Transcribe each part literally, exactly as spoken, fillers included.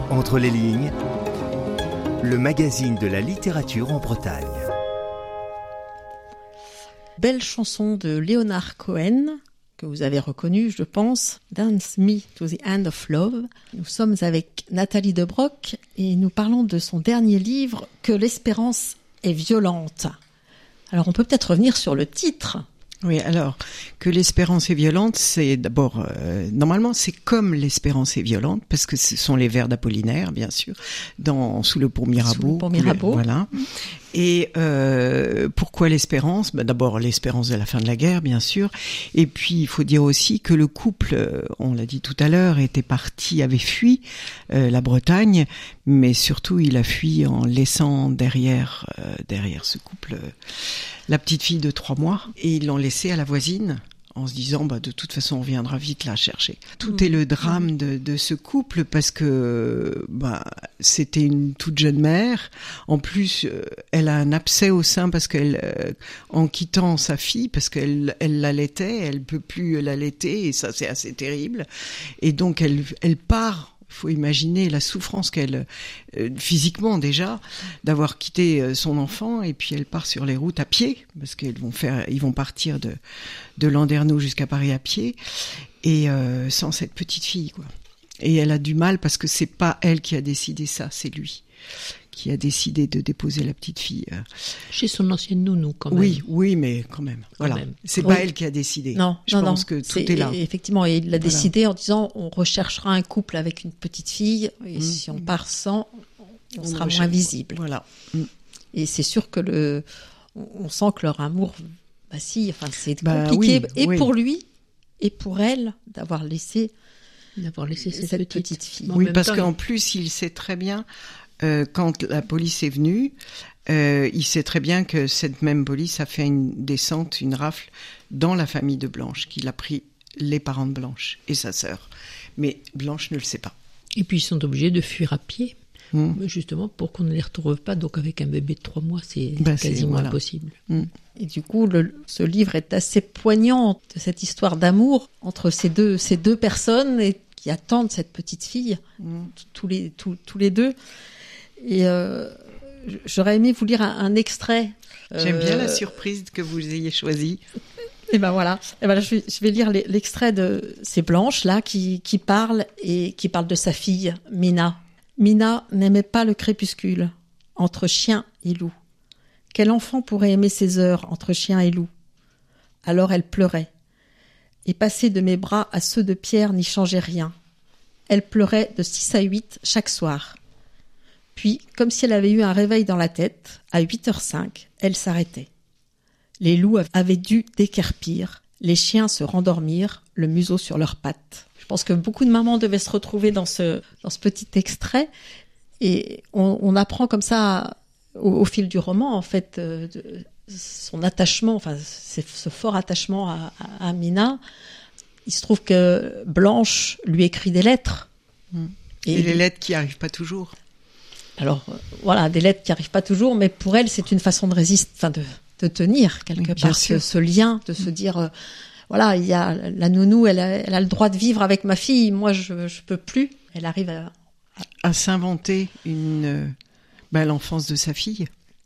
Entre les lignes, le magazine de la littérature en Bretagne. Belle chanson de Leonard Cohen, que vous avez reconnue, je pense, Dance Me to the End of Love. Nous sommes avec Nathalie Debroc et nous parlons de son dernier livre, Que l'espérance est violente. Alors on peut peut-être revenir sur le titre. Oui, alors, que l'espérance est violente, c'est d'abord, euh, normalement, c'est comme l'espérance est violente, parce que ce sont les vers d'Apollinaire, bien sûr, dans Sous le pont Mirabeau. Sous le pont Mirabeau. Voilà. Et euh, pourquoi l'espérance ? Ben d'abord, l'espérance de la fin de la guerre, bien sûr. Et puis, il faut dire aussi que le couple, on l'a dit tout à l'heure, était parti, avait fui euh, la Bretagne, mais surtout, il a fui en laissant derrière, euh, derrière ce couple euh, la petite fille de trois mois. Et ils l'ont laissée à la voisine, en se disant, bah, de toute façon, on viendra vite la chercher. Tout mmh. est le drame de, de ce couple, parce que bah, c'était une toute jeune mère. En plus, euh, elle a un abcès au sein, parce qu'elle, euh, en quittant sa fille, parce qu'elle elle l'allaitait, elle peut plus l'allaiter, et ça, c'est assez terrible. Et donc, elle, elle part. Il faut imaginer la souffrance qu'elle, euh, physiquement déjà, d'avoir quitté euh, son enfant, et puis elle part sur les routes à pied, parce qu'ils vont faire, ils vont partir de, de Landerneau jusqu'à Paris à pied, et euh, sans cette petite fille, quoi. Et elle a du mal parce que c'est pas elle qui a décidé ça, c'est lui qui a décidé de déposer la petite fille. Chez son ancienne nounou, quand même. Oui, oui, mais quand même. Quand voilà. Même. C'est oui. pas elle qui a décidé. Non, je non, pense non. que tout c'est, est là. Effectivement, et il l'a voilà. décidé en disant on recherchera un couple avec une petite fille, et mmh. si on part sans, on, on sera recherche, moins visible. Voilà. Mmh. Et c'est sûr que le, on sent que leur amour vacille. Enfin, c'est bah, compliqué, oui, et oui. pour lui, et pour elle, d'avoir laissé, d'avoir laissé cette, cette petite, petite fille. Oui, parce temps, qu'en il... plus, il sait très bien. Euh, quand la police est venue, euh, il sait très bien que cette même police a fait une descente, une rafle dans la famille de Blanche, qu'il a pris les parents de Blanche et sa sœur. Mais Blanche ne le sait pas. Et puis ils sont obligés de fuir à pied, mmh. justement pour qu'on ne les retrouve pas. Donc avec un bébé de trois mois, c'est bah, quasiment c'est, voilà. impossible. Mmh. Et du coup, le, ce livre est assez poignant de cette histoire d'amour entre ces deux, ces deux personnes et qui attendent cette petite fille, mmh. tous les, tous, tous les deux. Et euh, j'aurais aimé vous lire un, un extrait. J'aime euh, bien la surprise que vous ayez choisie. Et ben voilà. Et ben là, je, vais, je vais lire l'extrait de ces Blanches là qui, qui parle et qui parle de sa fille Mina. Mina n'aimait pas le crépuscule entre chien et loup. Quel enfant pourrait aimer ces heures entre chien et loup ? Alors elle pleurait. Et passer de mes bras à ceux de Pierre n'y changeait rien. Elle pleurait de six à huit chaque soir. Puis, comme si elle avait eu un réveil dans la tête, à huit heures cinq, elle s'arrêtait. Les loups avaient dû déquerpir, les chiens se rendormir, le museau sur leurs pattes. Je pense que beaucoup de mamans devaient se retrouver dans ce, dans ce petit extrait. Et on, on apprend comme ça, au, au fil du roman, en fait, euh, de, son attachement, enfin, c'est ce fort attachement à, à, à Mina. Il se trouve que Blanche lui écrit des lettres. Mmh. Et, et les lettres qui n'arrivent pas toujours. Alors, euh, voilà, des lettres qui n'arrivent pas toujours, mais pour elle, c'est une façon de résister, enfin, de, de tenir quelque oui, part ce, ce lien, de mmh. se dire, euh, voilà, il y a la nounou, elle a, elle a le droit de vivre avec ma fille, moi, je ne peux plus. Elle arrive à... À, à s'inventer une, euh, ben, l'enfance de sa fille.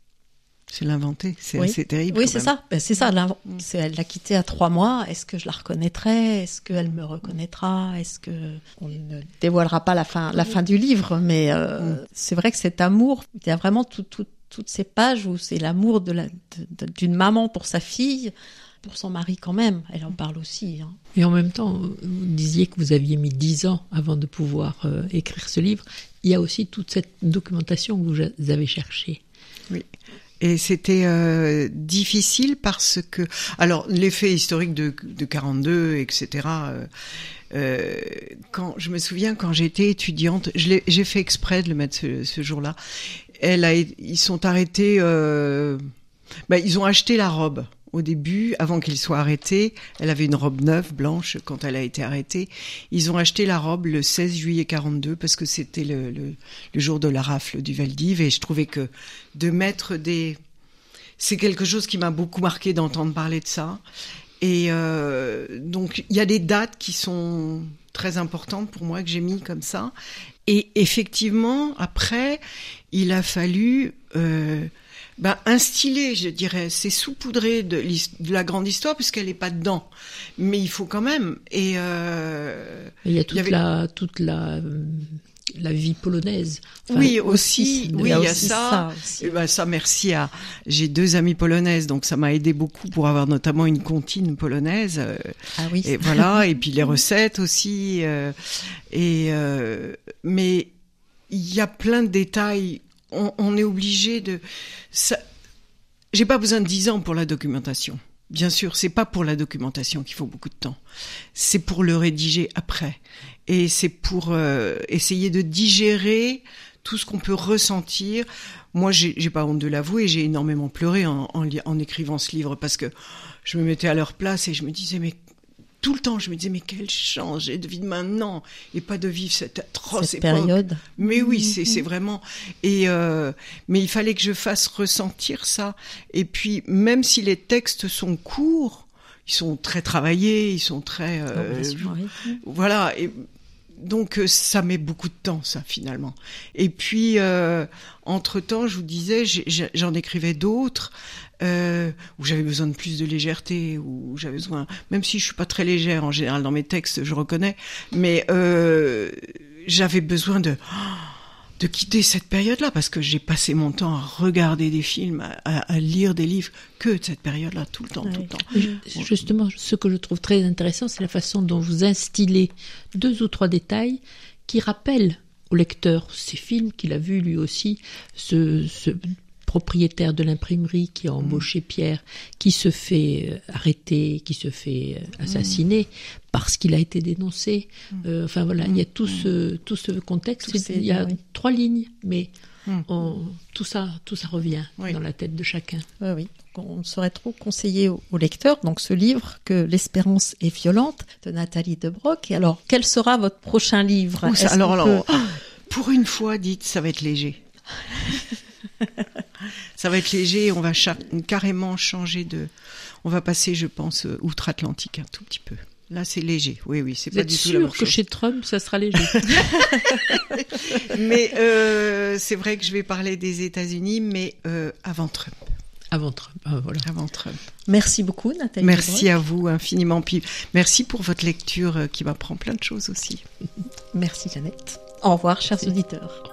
C'est l'inventer, c'est oui. assez terrible. Oui, c'est même. ça. Ben, c'est ça. Mmh. C'est, elle l'a quittée à trois mois. Est-ce que je la reconnaîtrai ? Est-ce qu'elle me reconnaîtra ? Est-ce que on ne dévoilera pas la fin, la fin du livre ? Mais euh, mmh. c'est vrai que cet amour, il y a vraiment tout, tout, toutes ces pages où c'est l'amour de la, de, de, d'une maman pour sa fille, pour son mari quand même. Elle en parle aussi. Hein. Et en même temps, vous disiez que vous aviez mis dix ans avant de pouvoir euh, écrire ce livre. Il y a aussi toute cette documentation que vous avez cherchée. Oui. Et c'était euh, difficile parce que, alors les faits historiques de, de quarante-deux, et cetera. Euh, euh, quand je me souviens quand j'étais étudiante, je l'ai, j'ai fait exprès de le mettre ce, ce jour-là. Elle a, ils sont arrêtés. Euh, bah, ils ont acheté la robe. Au début, avant qu'il soit arrêté, elle avait une robe neuve, blanche, quand elle a été arrêtée. Ils ont acheté la robe le seize juillet quarante-deux parce que c'était le, le, le jour de la rafle du Vel d'Hiv. Et je trouvais que de mettre des... C'est quelque chose qui m'a beaucoup marqué d'entendre parler de ça. Et euh, donc, il y a des dates qui sont très importantes pour moi que j'ai mis comme ça. Et effectivement, après, il a fallu euh, ben, instiller, je dirais, c'est saupoudré de, de la grande histoire puisqu'elle n'est pas dedans. Mais il faut quand même. Et euh, il y a toute il y avait... la toute la la vie polonaise. Enfin, oui, aussi, oui, il y a ça. ça, aussi. Et ben, ça, merci à. J'ai deux amies polonaises, donc ça m'a aidé beaucoup pour avoir notamment une comptine polonaise. Ah oui. Et voilà, et puis les recettes aussi. Euh, et euh, mais il y a plein de détails. On, on est obligé de. Ça, j'ai pas besoin de dix ans pour la documentation. Bien sûr, c'est pas pour la documentation qu'il faut beaucoup de temps. C'est pour le rédiger après. Et c'est pour euh, essayer de digérer tout ce qu'on peut ressentir. Moi, j'ai, j'ai pas honte de l'avouer, j'ai énormément pleuré en, en, en écrivant ce livre parce que je me mettais à leur place et je me disais, mais tout le temps, je me disais, mais quelle chance j'ai de vivre maintenant et pas de vivre cette atroce cette époque. Période. Mais oui, c'est, c'est vraiment. Et euh, mais il fallait que je fasse ressentir ça. Et puis, même si les textes sont courts, ils sont très travaillés, ils sont très. Euh, oui. Voilà. Et donc, ça met beaucoup de temps, ça, finalement. Et puis, euh, entre-temps, je vous disais, j'ai, j'en écrivais d'autres. Euh, où j'avais besoin de plus de légèreté, où j'avais besoin, même si je suis pas très légère en général dans mes textes, je reconnais, mais euh, j'avais besoin de de quitter cette période-là parce que j'ai passé mon temps à regarder des films, à, à, à lire des livres que de cette période-là, tout le temps, ouais. tout le temps. Justement, ce que je trouve très intéressant, c'est la façon dont vous instillez deux ou trois détails qui rappellent au lecteur ces films qu'il a vus lui aussi, ce, ce propriétaire de l'imprimerie qui a embauché Pierre, qui se fait arrêter, qui se fait assassiner mmh. parce qu'il a été dénoncé. Mmh. Euh, enfin voilà, mmh. il y a tout ce, tout ce contexte. Tout il y a oui. trois lignes, mais mmh. on, tout, ça, tout ça revient oui. dans la tête de chacun. Oui, oui. On saurait trop conseiller aux, aux lecteurs donc ce livre que l'espérance est violente de Nathalie De Broc. Et alors, quel sera votre prochain livre? Ouh, ça, alors, alors, peut... pour une fois, dites, ça va être léger. Ça va être léger, on va cha- carrément changer de... On va passer, je pense, euh, outre-Atlantique un tout petit peu. Là, c'est léger. Oui, oui, c'est Vous pas êtes du tout sûr la même que chose. chez Trump, ça sera léger? Mais euh, c'est vrai que je vais parler des États-Unis, mais euh, avant Trump. Avant Trump, ah, voilà. Avant Trump. Merci beaucoup, Nathalie. Merci à vous infiniment. Puis merci pour votre lecture euh, qui m'apprend plein de choses aussi. Merci, Jeannette. Au revoir, chers merci. auditeurs.